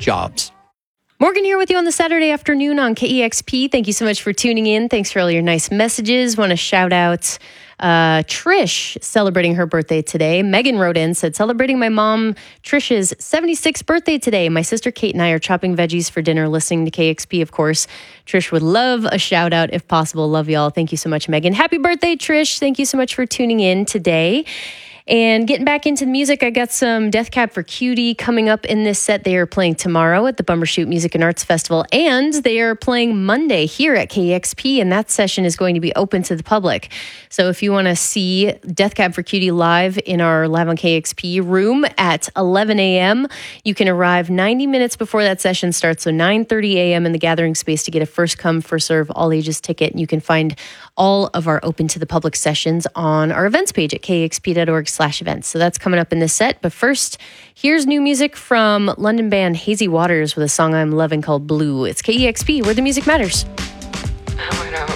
jobs. Morgan here with you on the Saturday afternoon on KEXP. Thank you so much for tuning in. Thanks for all your nice messages. Want to shout out Trish celebrating her birthday today. Megan wrote in, said, celebrating my mom Trish's 76th birthday today. My sister Kate and I are chopping veggies for dinner, listening to KEXP, of course. Trish would love a shout out if possible. Love y'all. Thank you so much, Megan. Happy birthday, Trish. Thank you so much for tuning in today. And getting back into the music, I got some Death Cab for Cutie coming up in this set. They are playing tomorrow at the Bumbershoot Music and Arts Festival, and they are playing Monday here at KEXP, and that session is going to be open to the public. So if you want to see Death Cab for Cutie live in our Live on KEXP room at 11 a.m., you can arrive 90 minutes before that session starts, so 9:30 a.m. in the gathering space to get a first come, first serve, all ages ticket. And you can find all of our open to the public sessions on our events page at kexp.org/events. So that's coming up in this set. But first, here's new music from London band Hazy Waters with a song I'm loving called Blue. It's KEXP, where the music matters. When I